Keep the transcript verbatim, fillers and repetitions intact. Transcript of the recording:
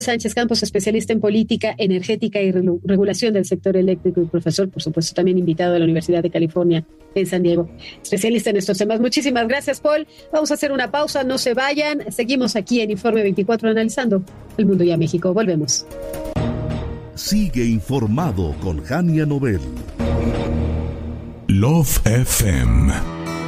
Sánchez Campos, especialista en política energética y regulación del sector eléctrico y profesor, por supuesto, también invitado a la Universidad de California en San Diego, especialista en estos temas. Muchísimas gracias, Paul. Vamos a hacer una pausa, no se vayan. Seguimos aquí en Informe veinticuatro analizando el mundo y a México. Volvemos. Sigue informado con Jania Nobel. Love F M